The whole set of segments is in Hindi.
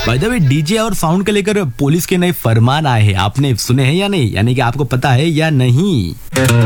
बाय द वे, डीजे और साउंड को लेकर पुलिस के नए फरमान आए हैं, आपने सुने हैं या नहीं, यानी कि आपको पता है या नहीं?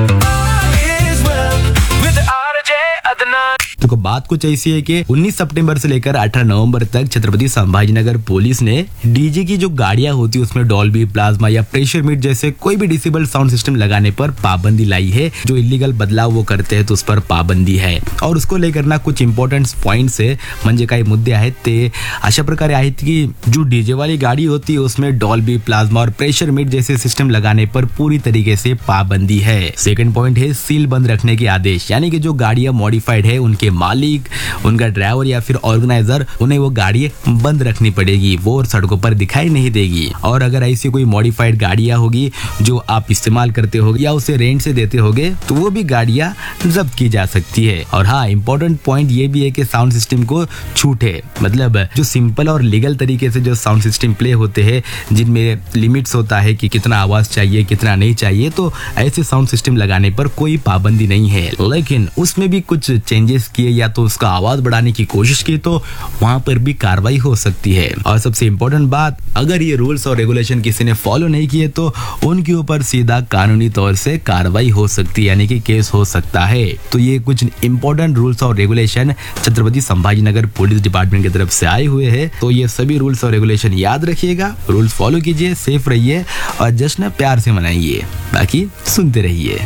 तो बात कुछ ऐसी है कि 19 सितंबर से लेकर 18 नवंबर तक छत्रपति संभाजीनगर पुलिस ने डीजे की जो गाड़ियां होती है उसमें डॉल्बी, प्लाज्मा या प्रेशर मीट जैसे कोई भी डिसेबल साउंड सिस्टम लगाने पर पाबंदी लाई है। जो इलीगल बदलाव वो करते हैं तो उस पर पाबंदी है, और उसको लेकर ना कुछ इंपॉर्टंट पॉइंट्स है, म्हणजे काही मुद्दे आहेत ते अशा प्रकारे आहेत की जो डीजे वाली गाड़ी होती है उसमें डॉल्बी, प्लाज्मा और प्रेशर मीट जैसे सिस्टम लगाने पर पूरी तरीके से पाबंदी है। सेकंड पॉइंट है सील बंद रखने के आदेश, यानी कि जो गाड़ियां मॉडिफाइड है उनके मालिक, उनका ड्राइवर या फिर ऑर्गेनाइजर, उन्हें वो गाड़ी बंद रखनी पड़ेगी, वो सड़कों पर दिखाई नहीं देगी। और अगर ऐसी कोई मॉडिफाइड गाड़ियां होगी जो आप इस्तेमाल करते होगे या उसे रेंट से देते होगे तो वो भी गाड़ियां जब्त की जा सकती है। और हाँ, इंपॉर्टेंट पॉइंट ये भी है कि साउंड सिस्टम को छूट है, मतलब जो सिंपल और लीगल तरीके से जो साउंड सिस्टम प्ले होते हैं जिनमें लिमिट्स होता है कि कितना आवाज चाहिए कितना नहीं चाहिए, तो ऐसे साउंड सिस्टम लगाने पर कोई पाबंदी नहीं है। लेकिन उसमें भी कुछ चेंजेस किए या तो उसका आवाज बढ़ाने की कोशिश की तो वहां पर भी कार्रवाई हो सकती है। और सबसे इम्पोर्टेंट बात, अगर ये रूल्स और रेगुलेशन किसी ने फॉलो नहीं किए तो उनके ऊपर सीधा कानूनी तौर से कार्रवाई हो सकती है, यानी कि केस हो सकता है। तो ये कुछ इंपॉर्टेंट रूल्स और regulation Chhatrapati Sambhajinagar police department की तरफ से आए हुए हैं। तो ये सभी रूल्स और रेगुलेशन याद रखिएगा, रूल्स फॉलो कीजिए, सेफ रहिए और जश्न प्यार से मनाइए। बाकी सुनते रहिए।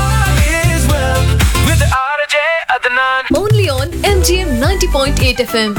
Only on MGM 90.8 FM.